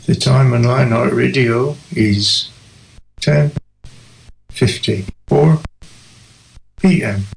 The time on Lionheart Radio is 10:54 p.m.